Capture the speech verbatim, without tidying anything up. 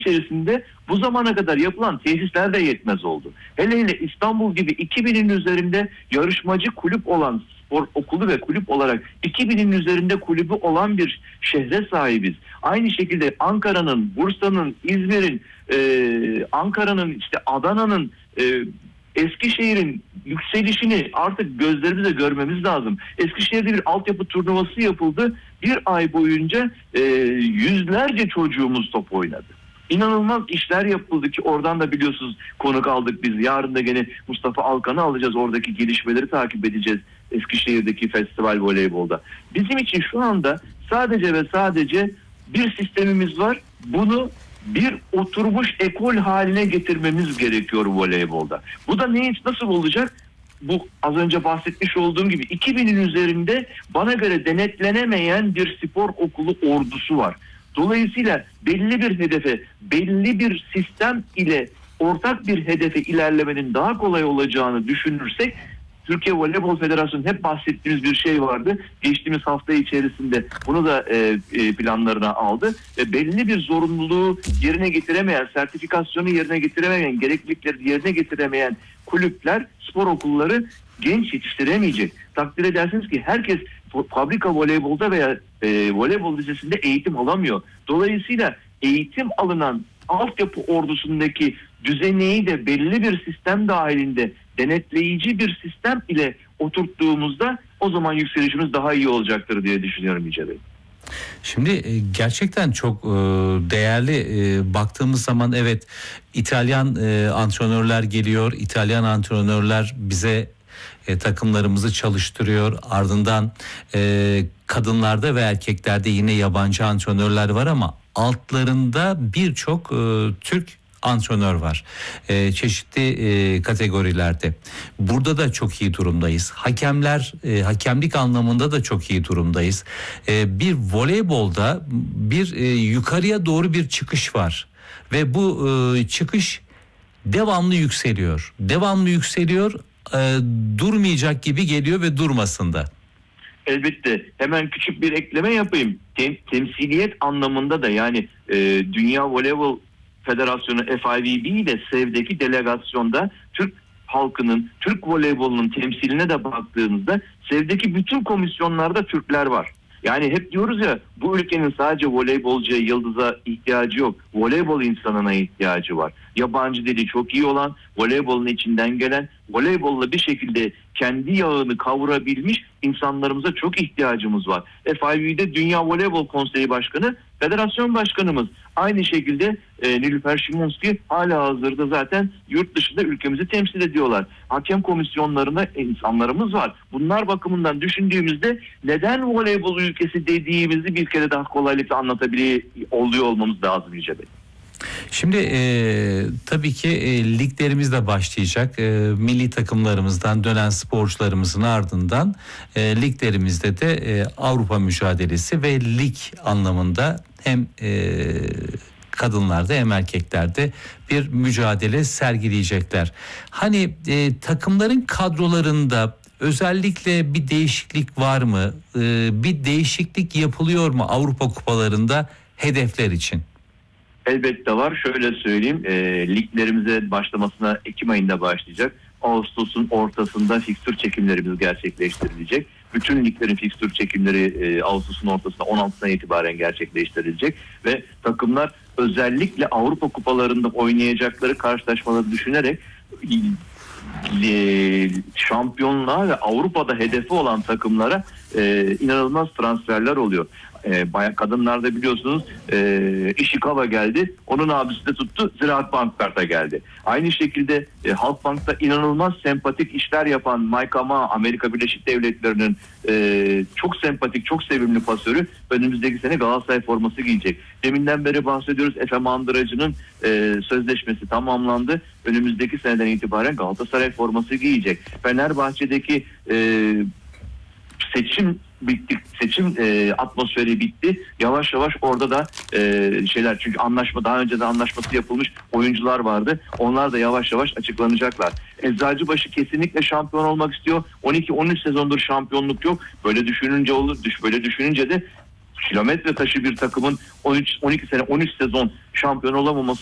içerisinde bu zamana kadar yapılan tesisler de yetmez oldu. Hele hele İstanbul gibi iki binin üzerinde yarışmacı kulüp olan, spor okulu ve kulüp olarak iki binin üzerinde kulübü olan bir şehre sahibiz. Aynı şekilde Ankara'nın, Bursa'nın, İzmir'in, e, Ankara'nın, işte Adana'nın, e, Eskişehir'in yükselişini artık gözlerimizle görmemiz lazım. Eskişehir'de bir altyapı turnuvası yapıldı. Bir ay boyunca e, yüzlerce çocuğumuz top oynadı. İnanılmaz işler yapıldı ki oradan da biliyorsunuz konuk aldık biz. Yarın da gene Mustafa Alkan'ı alacağız. Oradaki gelişmeleri takip edeceğiz Eskişehir'deki festival voleybolda. Bizim için şu anda sadece ve sadece bir sistemimiz var. Bunu bir oturmuş ekol haline getirmemiz gerekiyor voleybolda. Bu da ne, nasıl olacak? Bu az önce bahsetmiş olduğum gibi iki binin üzerinde bana göre denetlenemeyen bir spor okulu ordusu var. Dolayısıyla belli bir hedefe, belli bir sistem ile ortak bir hedefe ilerlemenin daha kolay olacağını düşünürsek, Türkiye Voleybol Federasyonu hep bahsettiğimiz bir şey vardı. Geçtiğimiz hafta içerisinde bunu da e, e, planlarına aldı. Ve belli bir zorunluluğu yerine getiremeyen, sertifikasyonu yerine getiremeyen, gereklilikleri yerine getiremeyen kulüpler, spor okulları genç yetiştiremeyecek. Takdir edersiniz ki herkes fabrika voleybolda veya e, voleybol lisesinde eğitim alamıyor. Dolayısıyla eğitim alınan altyapı ordusundaki düzeneyi de belli bir sistem dahilinde denetleyici bir sistem ile oturttuğumuzda o zaman yükselişimiz daha iyi olacaktır diye düşünüyorum Yüce Bey. Şimdi gerçekten çok değerli, baktığımız zaman evet, İtalyan antrenörler geliyor, İtalyan antrenörler bize E, takımlarımızı çalıştırıyor. Ardından e, kadınlarda ve erkeklerde yine yabancı antrenörler var ama altlarında birçok e, Türk antrenör var. E, çeşitli e, kategorilerde. Burada da çok iyi durumdayız. Hakemler, e, hakemlik anlamında da çok iyi durumdayız. E, bir voleybolda bir e, yukarıya doğru bir çıkış var. Ve bu e, çıkış devamlı yükseliyor. Devamlı yükseliyor. E, durmayacak gibi geliyor ve durmasın da. Elbette. Hemen küçük bir ekleme yapayım. Tem, temsiliyet anlamında da yani e, Dünya Voleybol Federasyonu F I V B ile SEV'deki delegasyonda Türk halkının, Türk voleybolunun temsiline de baktığınızda SEV'deki bütün komisyonlarda Türkler var. Yani hep diyoruz ya, bu ülkenin sadece voleybolcuya, yıldıza ihtiyacı yok. Voleybol insanına ihtiyacı var. Yabancı dili çok iyi olan, voleybolun içinden gelen, voleybolla bir şekilde kendi yağını kavurabilmiş insanlarımıza çok ihtiyacımız var. F I V B'de Dünya Voleybol Konseyi Başkanı, federasyon başkanımız. Aynı şekilde e, Nilüfer Şimanski hala hazırda zaten yurt dışında ülkemizi temsil ediyorlar. Hakem komisyonlarında insanlarımız var. Bunlar bakımından düşündüğümüzde neden voleybol ülkesi dediğimizi bir kere daha kolaylıkla anlatabiliyor oluyor olmamız lazım Yüce Bey. Şimdi e, tabii ki e, liglerimiz de başlayacak. E, milli takımlarımızdan dönen sporcularımızın ardından e, liglerimizde de e, Avrupa mücadelesi ve lig anlamında hem e, kadınlarda hem erkeklerde bir mücadele sergileyecekler. Hani e, takımların kadrolarında özellikle bir değişiklik var mı? E, bir değişiklik yapılıyor mu Avrupa kupalarında hedefler için? Elbette var. Şöyle söyleyeyim. E, liglerimize başlamasına Ekim ayında başlayacak. Ağustos'un ortasında fikstür çekimlerimiz gerçekleştirilecek. Bütün liglerin fikstür çekimleri e, Ağustos'un ortasında on altısına itibaren gerçekleştirilecek. Ve takımlar özellikle Avrupa kupalarında oynayacakları karşılaşmaları düşünerek e, şampiyonluğa ve Avrupa'da hedefi olan takımlara e, inanılmaz transferler oluyor. E, bayan kadınlarda biliyorsunuz e, Ishikawa geldi. Onun abisi de tuttu. Ziraat Bankkart'a geldi. Aynı şekilde e, Halkbank'ta inanılmaz sempatik işler yapan Mike Ama, Amerika Birleşik Devletleri'nin e, çok sempatik, çok sevimli pasörü önümüzdeki sene Galatasaray forması giyecek. Deminden beri bahsediyoruz. Efe Mandıracı'nın e, sözleşmesi tamamlandı. Önümüzdeki seneden itibaren Galatasaray forması giyecek. Fenerbahçe'deki e, seçim bitti, seçim e, atmosferi bitti. Yavaş yavaş orada da e, şeyler, çünkü anlaşma, daha önce de anlaşması yapılmış oyuncular vardı. Onlar da yavaş yavaş açıklanacaklar. Eczacıbaşı kesinlikle şampiyon olmak istiyor. on iki on üç sezondur şampiyonluk yok. Böyle düşününce olur, düş böyle düşününce de kilometre taşı bir takımın on üç on iki sene on üç sezon şampiyon olamaması